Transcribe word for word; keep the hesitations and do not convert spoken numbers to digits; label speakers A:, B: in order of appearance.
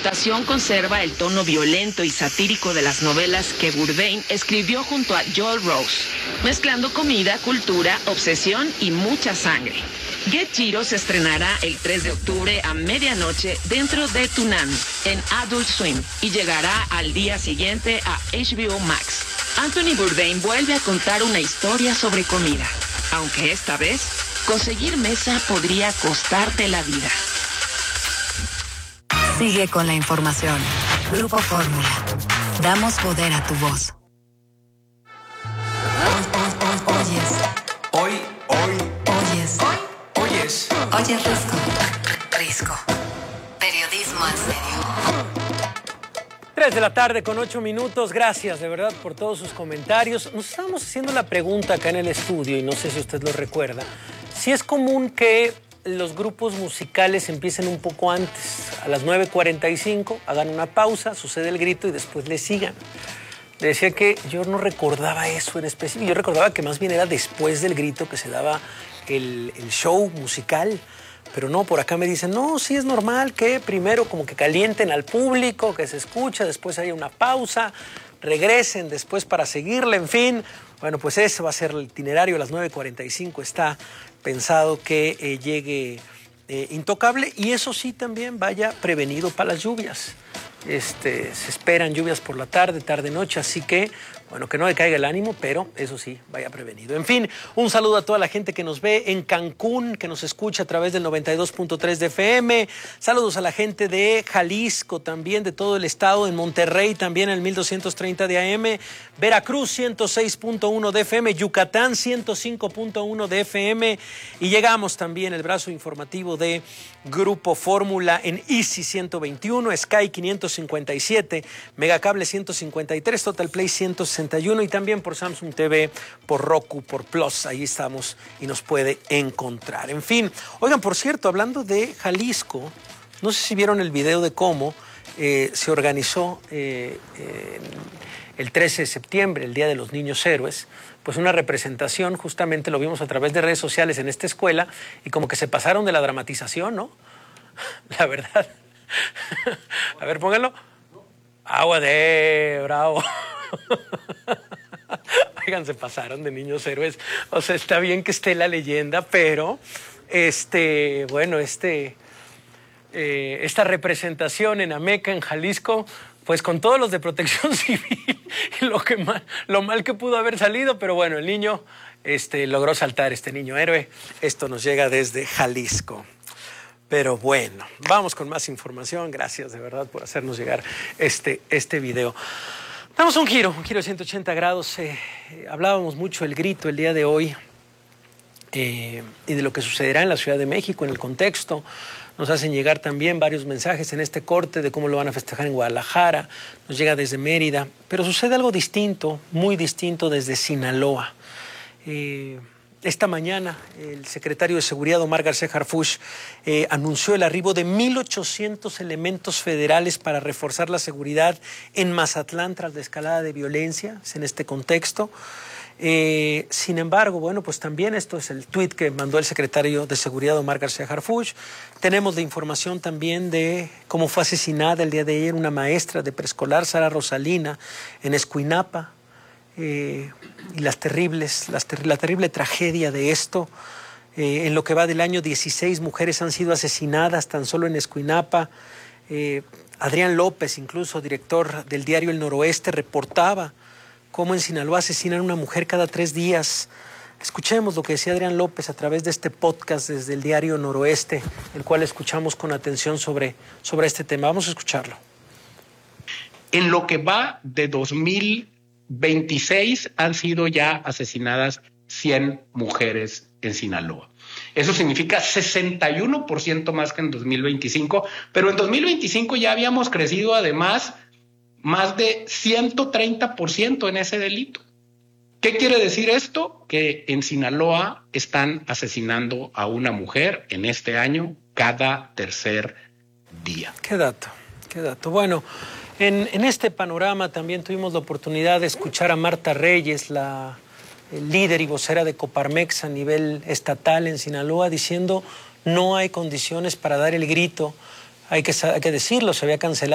A: adaptación conserva el tono violento y satírico de las novelas que Bourdain escribió junto a Joel Rose, mezclando comida, cultura, obsesión y mucha sangre. Get Jiro se estrenará el tres de octubre a medianoche dentro de Toonami en Adult Swim y llegará al día siguiente a H B O Max. Anthony Bourdain vuelve a contar una historia sobre comida, aunque esta vez conseguir mesa podría costarte la vida.
B: Sigue con la información. Grupo Fórmula. Damos poder a tu voz. Oyes.
C: Hoy, hoy.
B: Oyes.
C: Hoy. Oyes.
B: Oyes Risco. Risco. Periodismo en serio.
D: tres de la tarde con ocho minutos. Gracias de verdad por todos sus comentarios. Nos estábamos haciendo la pregunta acá en el estudio, y no sé si usted lo recuerda, si es común que los grupos musicales empiecen un poco antes, a las nueve cuarenta y cinco, hagan una pausa, sucede el grito y después le sigan. Le decía que yo no recordaba eso en específico, yo recordaba que más bien era después del grito que se daba el, el show musical. Pero no, por acá me dicen, no, sí es normal que primero como que calienten al público, que se escucha, después haya una pausa, regresen después para seguirle, en fin. Bueno, pues ese va a ser el itinerario, a las nueve cuarenta y cinco está pensado que eh, llegue eh, Intocable, y eso sí también vaya prevenido para las lluvias. Este, se esperan lluvias por la tarde, tarde-noche, así que, bueno, que no le caiga el ánimo, pero eso sí, vaya prevenido. En fin, un saludo a toda la gente que nos ve en Cancún, que nos escucha a través del noventa y dos punto tres de F M. Saludos a la gente de Jalisco, también de todo el estado, en Monterrey también en el mil doscientos treinta de A M, Veracruz ciento seis punto uno de F M, Yucatán ciento cinco punto uno de F M, y llegamos también el brazo informativo de Grupo Fórmula en Easy ciento veintiuno, Sky quinientos cincuenta y siete, Megacable ciento cincuenta y tres, Total Play ciento sesenta y uno, y también por Samsung T V, por Roku, por Plus. Ahí estamos y nos puede encontrar. En fin, oigan, por cierto, hablando de Jalisco, no sé si vieron el video de cómo eh, se organizó eh, eh, el trece de septiembre, el Día de los Niños Héroes, pues una representación, justamente lo vimos a través de redes sociales en esta escuela, y como que se pasaron de la dramatización, ¿no? La verdad. A ver, pónganlo. Agua de bravo. Oigan, se pasaron de niños héroes. O sea, está bien que esté la leyenda, pero este, bueno, este, eh, esta representación en Ameca, en Jalisco, pues con todos los de Protección Civil, lo que mal, lo mal que pudo haber salido, pero bueno, el niño este, logró saltar, este niño héroe. Esto nos llega desde Jalisco. Pero bueno, vamos con más información. Gracias de verdad por hacernos llegar este, este video. Damos un giro, un giro de ciento ochenta grados. Eh, eh, hablábamos mucho del grito el día de hoy eh, y de lo que sucederá en la Ciudad de México, en el contexto. Nos hacen llegar también varios mensajes en este corte de cómo lo van a festejar en Guadalajara. Nos llega desde Mérida, pero sucede algo distinto, muy distinto desde Sinaloa. Eh, Esta mañana, el secretario de Seguridad, Omar García Harfuch, eh, anunció el arribo de mil ochocientos elementos federales para reforzar la seguridad en Mazatlán tras la escalada de violencia en este contexto. Eh, sin embargo, bueno, pues también esto es el tuit que mandó el secretario de Seguridad, Omar García Harfuch. Tenemos la información también de cómo fue asesinada el día de ayer una maestra de preescolar, Sara Rosalina, en Escuinapa. Eh, y las terribles, las ter la terrible tragedia de esto. Eh, en lo que va del año, dieciséis mujeres han sido asesinadas tan solo en Escuinapa. Eh, Adrián López, incluso director del diario El Noroeste, reportaba cómo en Sinaloa asesinan a una mujer cada tres días. Escuchemos lo que decía Adrián López a través de este podcast desde el diario Noroeste, el cual escuchamos con atención sobre, sobre este tema. Vamos a escucharlo.
E: En lo que va de dos mil veintiséis han sido ya asesinadas cien mujeres en Sinaloa. Eso significa sesenta y uno por ciento más que en dos mil veinticinco, pero en dos mil veinticinco ya habíamos crecido además más de ciento treinta por ciento en ese delito. ¿Qué quiere decir esto? Que en Sinaloa están asesinando a una mujer en este año cada tercer día.
D: ¿Qué dato? ¿Qué dato? Bueno, En, en este panorama también tuvimos la oportunidad de escuchar a Marta Reyes, la líder y vocera de Coparmex a nivel estatal en Sinaloa, diciendo no hay condiciones para dar el grito. Hay que, hay que decirlo, se había cancelado